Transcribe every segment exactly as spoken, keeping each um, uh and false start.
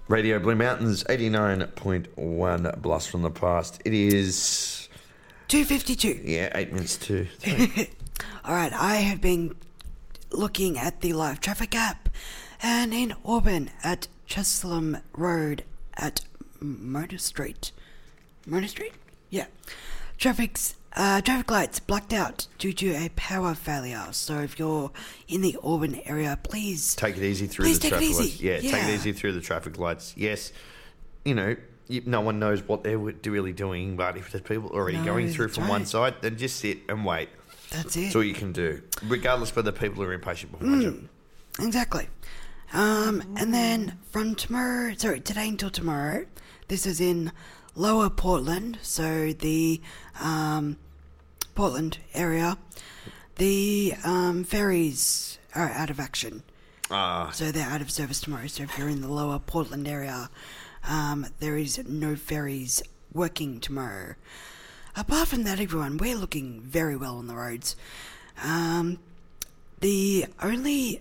Radio Blue Mountains, eighty-nine point one Blast from the Past. It is... two fifty-two. Yeah, eight minutes to three. All right, I have been looking at the live traffic app, and in Auburn at Cheslem Road at Motor Street. Motor Street? Yeah. Traffic's uh, traffic lights blacked out due to a power failure. So if you're in the Auburn area, please Take it easy through Please the take it traffic easy. lights. Yeah, Yeah. take it easy through the traffic lights. Yes, you know, you, no one knows what they're wi- really doing, but if there's people already No, going through that's from one right. side, then just sit and wait. That's it. That's all you can do, regardless whether people are impatient behind you. Exactly. Um, and then from tomorrow, sorry, today until tomorrow, this is in Lower Portland, so the um, Portland area, the um, ferries are out of action. Ah, So they're out of service tomorrow. So if you're in the Lower Portland area, um, there is no ferries working tomorrow. Apart from that, everyone, we're looking very well on the roads. Um, the only...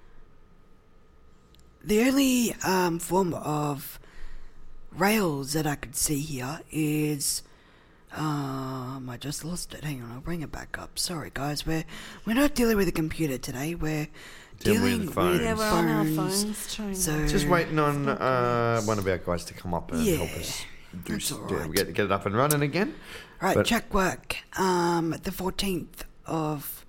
The only um, form of rails that I could see here is... Um, I just lost it. Hang on, I'll bring it back up. Sorry, guys. We're we're not dealing with a computer today. We're Dealing with dealing with phones. Yeah, phones. we're on our phones trying to- So just waiting on uh, one of our guys to come up and Yeah, help us do that's s- all yeah, right. get, get it up and running again. Right, But- check work. Um, the fourteenth of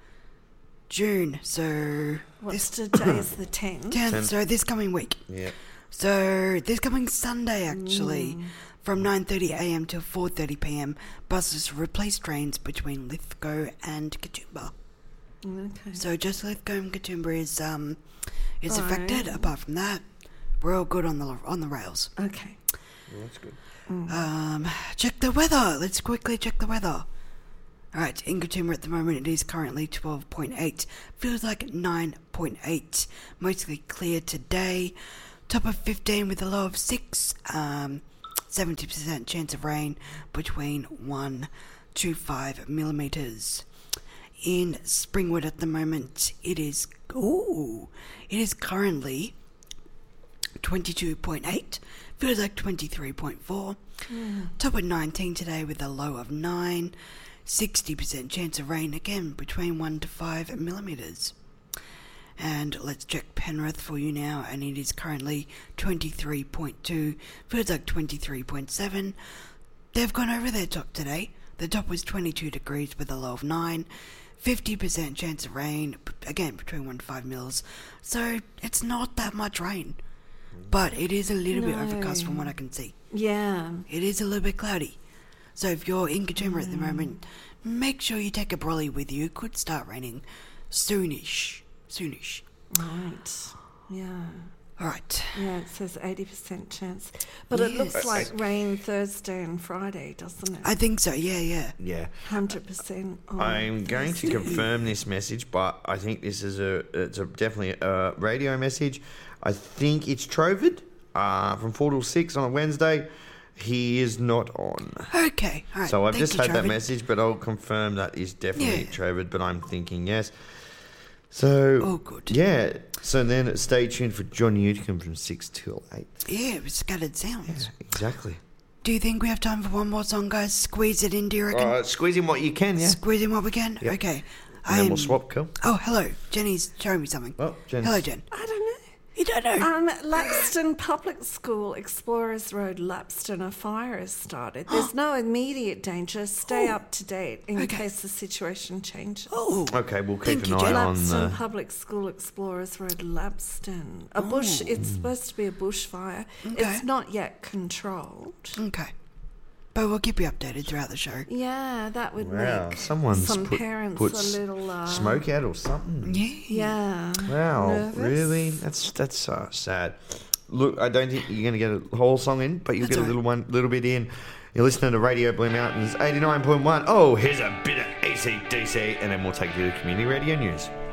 June. So What's this today is the tenth. tenth. So this coming week. Yeah. So this coming Sunday, actually, Mm. from nine thirty a m till four thirty p m, buses replace trains between Lithgow and Katoomba. Okay. So just Lithgow and Katoomba is um is Right. affected. Apart from that, we're all good on the on the rails. Okay. Well, that's good. Um, check the weather. Let's quickly check the weather. Alright, in Katoomba at the moment it is currently twelve point eight. Feels like nine point eight. Mostly clear today. Top of fifteen with a low of six. Um, seventy percent chance of rain between one to five millimetres. In Springwood at the moment it is... Ooh! It is currently twenty-two point eight. Feels like twenty-three point four. Top of nineteen today with a low of nine. sixty percent chance of rain again between one to five millimetres. And let's check Penrith for you now, and it is currently twenty-three point two. Feels like twenty-three point seven. They've gone over their top today. The top was twenty-two degrees with a low of nine. fifty percent chance of rain, b- again between one to five mils. So it's not that much rain. But it is a little bit No. overcast from what I can see. Yeah. It is a little bit cloudy. So if you're in Katoomba at the moment, make sure you take a brolly with you. It could start raining soonish. Soonish. Right. Yeah. Alright. Yeah, it says eighty percent chance. But it looks Yes. like rain Thursday and Friday, doesn't it? I think so, yeah, yeah. Yeah. one hundred percent. on I'm going to Thursday. confirm this message, but I think this is a it's a definitely a radio message. I think it's Trovid uh, from four till six on a Wednesday. He is not on. Okay, alright. So I've Thank just you, had that Travis. message, but I'll confirm that is definitely Yeah. Trovid, but I'm thinking yes. So, Oh, good. yeah. So then stay tuned for John Newcomb from six till eight. Yeah, it was scattered sounds. Yeah, exactly. Do you think we have time for one more song, guys? Squeeze it in, do you reckon? Uh, squeeze in what you can, yeah. Squeeze in what we can? Yep. Okay. And then we'll I'm- swap, cool. Oh, hello. Jenny's showing me something. Oh, Jen's- Hello, Jen. I don't know. You don't know? Um, Lapston Public School, Explorers Road, Lapston, a fire has started. There's no immediate danger. Stay Oh. up to date in Okay. case the situation changes. Oh, Okay, we'll keep Thank an you, eye Jen. on Lapston the... Public School, Explorers Road, Lapston. A bush, it's supposed to be a bushfire. Okay. It's not yet controlled. okay. But we'll keep you updated throughout the show. Yeah, that would Wow, make someone's some put, parents put a s- little... Uh, smoke out or something. Yeah. Yeah. Wow, Nervous. really? That's that's uh, sad. Look, I don't think you're going to get a whole song in, but you'll That's get a all little one, little bit in. You're listening to Radio Blue Mountains eighty-nine point one. Oh, here's a bit of A C D C, and then we'll take you to community radio news.